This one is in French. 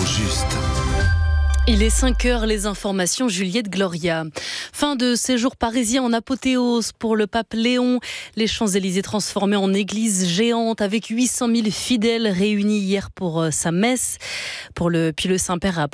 juste. Il est 5h, les informations, Juliette Gloria. Fin de séjour parisien en apothéose pour le pape Léon. Les Champs-Élysées transformés en église géante avec 800 000 fidèles réunis hier pour sa messe. Puis le Saint-Père a